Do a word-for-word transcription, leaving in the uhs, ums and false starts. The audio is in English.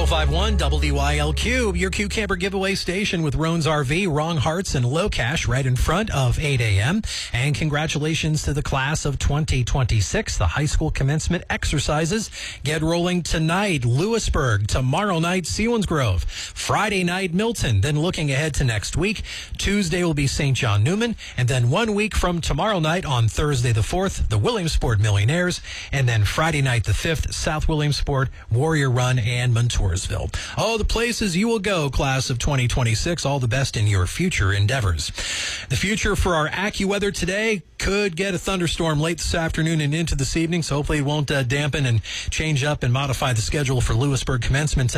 five one W Y L Q, your Q Camper giveaway station with Roan's R V, Wrong Hearts, and Low Cash right in front of eight a.m. And congratulations to the class of twenty twenty-six. The high school commencement exercises get rolling tonight. Lewisburg, tomorrow night, Selinsgrove, Friday night, Milton. Then looking ahead to next week, Tuesday will be Saint John Newman. And then one week from tomorrow night on Thursday the fourth, the Williamsport Millionaires. And then Friday night the fifth, South Williamsport, Warrior Run, and Montoursville. Oh, the places you will go, class of twenty twenty-six. All the best in your future endeavors. The future for our AccuWeather today could get a thunderstorm late this afternoon and into this evening, so hopefully it won't uh, dampen and change up and modify the schedule for Lewisburg commencement tonight.